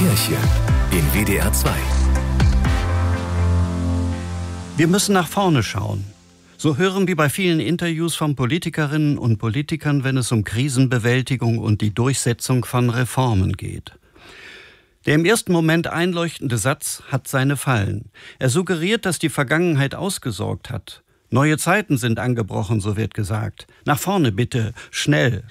Kirche in WDR 2. Wir müssen nach vorne schauen. So hören wir bei vielen Interviews von Politikerinnen und Politikern, wenn es um Krisenbewältigung und die Durchsetzung von Reformen geht. Der im ersten Moment einleuchtende Satz hat seine Fallen. Er suggeriert, dass die Vergangenheit ausgesorgt hat. Neue Zeiten sind angebrochen, so wird gesagt. Nach vorne bitte, schnell.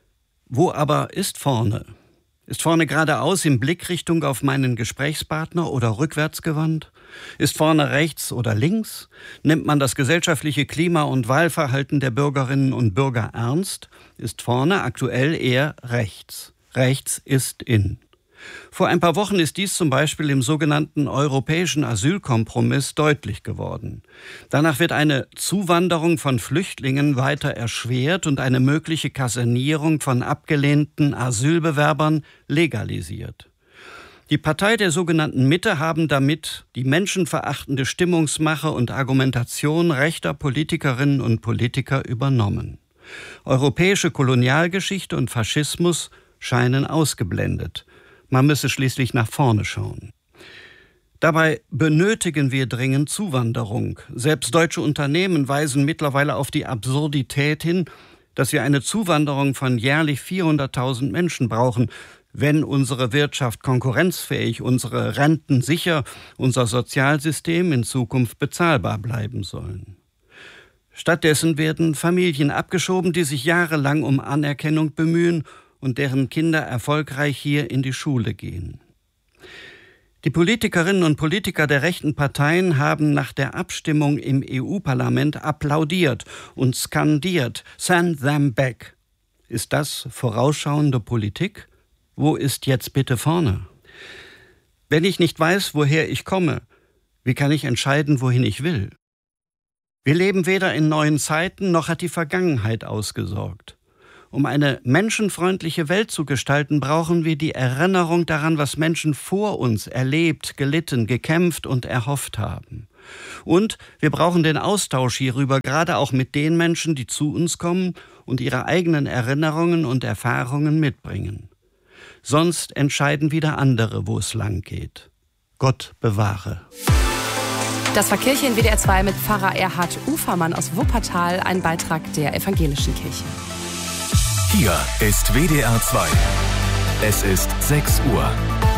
Wo aber ist vorne? Ist vorne geradeaus in Blickrichtung auf meinen Gesprächspartner oder rückwärts gewandt? Ist vorne rechts oder links? Nimmt man das gesellschaftliche Klima und Wahlverhalten der Bürgerinnen und Bürger ernst? Ist vorne aktuell eher rechts. Rechts ist in. Vor ein paar Wochen ist dies zum Beispiel im sogenannten europäischen Asylkompromiss deutlich geworden. Danach wird eine Zuwanderung von Flüchtlingen weiter erschwert und eine mögliche Kasernierung von abgelehnten Asylbewerbern legalisiert. Die Partei der sogenannten Mitte haben damit die menschenverachtende Stimmungsmache und Argumentation rechter Politikerinnen und Politiker übernommen. Europäische Kolonialgeschichte und Faschismus scheinen ausgeblendet. Man müsse schließlich nach vorne schauen. Dabei benötigen wir dringend Zuwanderung. Selbst deutsche Unternehmen weisen mittlerweile auf die Absurdität hin, dass wir eine Zuwanderung von jährlich 400.000 Menschen brauchen, wenn unsere Wirtschaft konkurrenzfähig, unsere Renten sicher, unser Sozialsystem in Zukunft bezahlbar bleiben sollen. Stattdessen werden Familien abgeschoben, die sich jahrelang um Anerkennung bemühen und deren Kinder erfolgreich hier in die Schule gehen. Die Politikerinnen und Politiker der rechten Parteien haben nach der Abstimmung im EU-Parlament applaudiert und skandiert: Send them back. Ist das vorausschauende Politik? Wo ist jetzt bitte vorne? Wenn ich nicht weiß, woher ich komme, wie kann ich entscheiden, wohin ich will? Wir leben weder in neuen Zeiten, noch hat die Vergangenheit ausgesorgt. Um eine menschenfreundliche Welt zu gestalten, brauchen wir die Erinnerung daran, was Menschen vor uns erlebt, gelitten, gekämpft und erhofft haben. Und wir brauchen den Austausch hierüber, gerade auch mit den Menschen, die zu uns kommen und ihre eigenen Erinnerungen und Erfahrungen mitbringen. Sonst entscheiden wieder andere, wo es lang geht. Gott bewahre. Das war Kirche in WDR 2 mit Pfarrer Erhard Ufermann aus Wuppertal, ein Beitrag der Evangelischen Kirche. Hier ist WDR 2. Es ist 6 Uhr.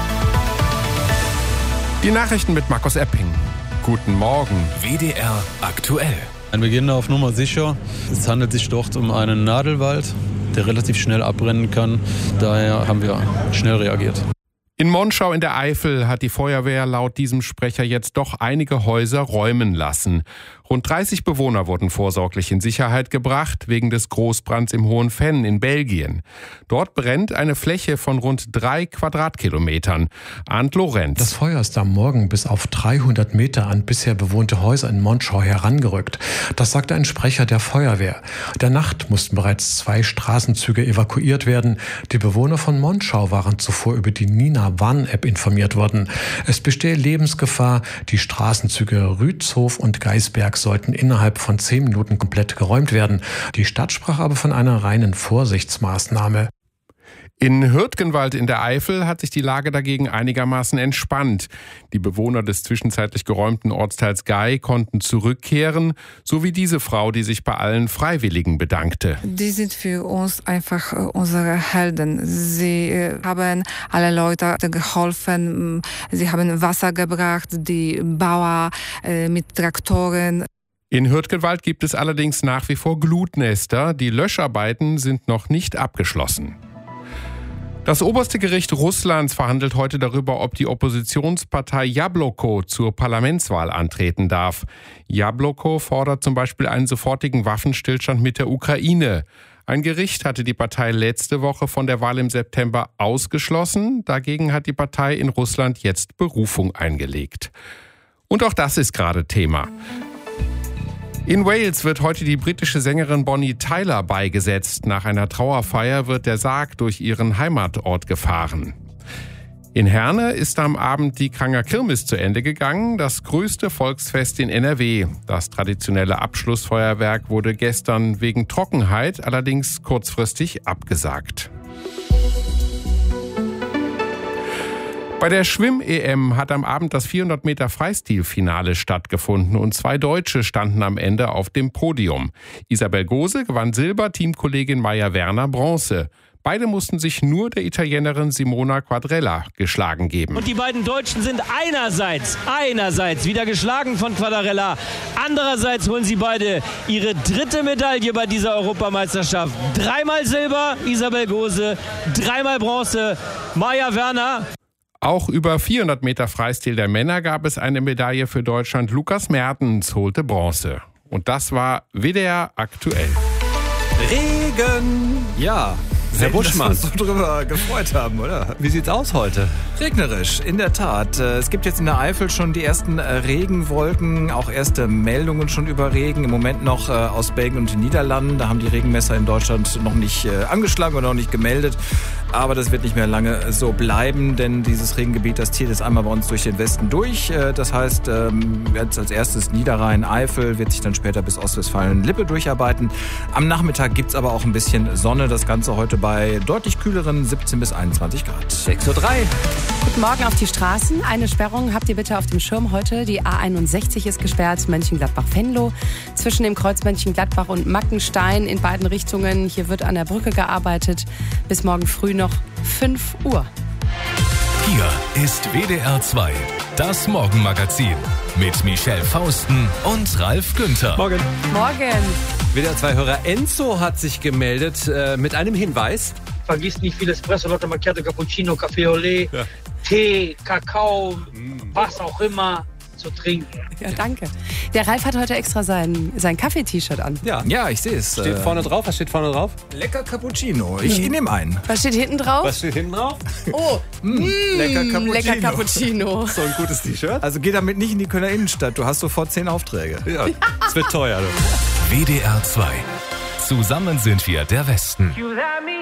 Die Nachrichten mit Markus Epping. Guten Morgen. WDR aktuell. Wir gehen auf Nummer sicher. Es handelt sich dort um einen Nadelwald, der relativ schnell abbrennen kann. Daher haben wir schnell reagiert. In Monschau in der Eifel hat die Feuerwehr laut diesem Sprecher jetzt doch einige Häuser räumen lassen. Rund 30 Bewohner wurden vorsorglich in Sicherheit gebracht wegen des Großbrands im Hohen Venn in Belgien. Dort brennt eine Fläche von rund 3 Quadratkilometern. Arndt Lorenz. Das Feuer ist am Morgen bis auf 300 Meter an bisher bewohnte Häuser in Monschau herangerückt. Das sagte ein Sprecher der Feuerwehr. Der Nacht mussten bereits 2 Straßenzüge evakuiert werden. Die Bewohner von Monschau waren zuvor über die Nina-Warn-App informiert worden. Es bestehe Lebensgefahr. Die Straßenzüge Rützhof und Geisberg sollten innerhalb von 10 Minuten komplett geräumt werden. Die Stadt sprach aber von einer reinen Vorsichtsmaßnahme. In Hürtgenwald in der Eifel hat sich die Lage dagegen einigermaßen entspannt. Die Bewohner des zwischenzeitlich geräumten Ortsteils Gei konnten zurückkehren, so wie diese Frau, die sich bei allen Freiwilligen bedankte. Die sind für uns einfach unsere Helden. Sie haben alle Leute geholfen, sie haben Wasser gebracht, die Bauer mit Traktoren. In Hürtgenwald gibt es allerdings nach wie vor Glutnester. Die Löscharbeiten sind noch nicht abgeschlossen. Das oberste Gericht Russlands verhandelt heute darüber, ob die Oppositionspartei Jabloko zur Parlamentswahl antreten darf. Jabloko fordert zum Beispiel einen sofortigen Waffenstillstand mit der Ukraine. Ein Gericht hatte die Partei letzte Woche von der Wahl im September ausgeschlossen. Dagegen hat die Partei in Russland jetzt Berufung eingelegt. Und auch das ist gerade Thema. In Wales wird heute die britische Sängerin Bonnie Tyler beigesetzt. Nach einer Trauerfeier wird der Sarg durch ihren Heimatort gefahren. In Herne ist am Abend die Kranger Kirmes zu Ende gegangen, das größte Volksfest in NRW. Das traditionelle Abschlussfeuerwerk wurde gestern wegen Trockenheit allerdings kurzfristig abgesagt. Bei der Schwimm-EM hat am Abend das 400-Meter-Freistil-Finale stattgefunden und 2 Deutsche standen am Ende auf dem Podium. Isabel Gose gewann Silber, Teamkollegin Maja Werner Bronze. Beide mussten sich nur der Italienerin Simona Quadrella geschlagen geben. Und die beiden Deutschen sind einerseits wieder geschlagen von Quadrella. Andererseits holen sie beide ihre 3. Medaille bei dieser Europameisterschaft. 3-mal Silber, Isabel Gose, 3-mal Bronze, Maja Werner. Auch über 400 Meter Freistil der Männer gab es eine Medaille für Deutschland. Lukas Mertens holte Bronze. Und das war WDR aktuell. Regen! Ja. Herr Buschmann, dass wir uns so drüber gefreut haben, oder? Wie sieht's aus heute? Regnerisch, in der Tat. Es gibt jetzt in der Eifel schon die ersten Regenwolken, auch erste Meldungen schon über Regen. Im Moment noch aus Belgien und den Niederlanden. Da haben die Regenmesser in Deutschland noch nicht angeschlagen oder noch nicht gemeldet. Aber das wird nicht mehr lange so bleiben, denn dieses Regengebiet, das zieht jetzt einmal bei uns durch den Westen durch. Das heißt, jetzt als erstes Niederrhein, Eifel, wird sich dann später bis Ostwestfalen-Lippe durcharbeiten. Am Nachmittag gibt's aber auch ein bisschen Sonne. Das Ganze heute bei deutlich kühleren 17 bis 21 Grad. 6:03 Uhr. Guten Morgen auf die Straßen. Eine Sperrung habt ihr bitte auf dem Schirm heute. Die A61 ist gesperrt, Mönchengladbach-Venlo. Zwischen dem Kreuz Mönchengladbach und Mackenstein in beiden Richtungen. Hier wird an der Brücke gearbeitet. Bis morgen früh noch 5 Uhr. Hier ist WDR 2, das Morgenmagazin mit Michelle Fausten und Ralf Günther. Morgen. Morgen. WDR 2-Hörer Enzo hat sich gemeldet mit einem Hinweis. Vergiss nicht viel Espresso, Latte Macchiato, Cappuccino, Café Olé, Tee, Kakao, was auch immer zu trinken. Ja, danke. Der Ralf hat heute extra sein Kaffee-T-Shirt an. Ja, ich sehe es. Steht vorne drauf? Was steht vorne drauf? Lecker Cappuccino. Ich nehme einen. Was steht hinten drauf? Was steht hinten drauf? Oh, Lecker Cappuccino. lecker Cappuccino. So ein gutes T-Shirt. Also geh damit nicht in die Kölner Innenstadt. Du hast sofort 10 Aufträge. Ja, es wird teuer. WDR 2. Zusammen sind wir der Westen.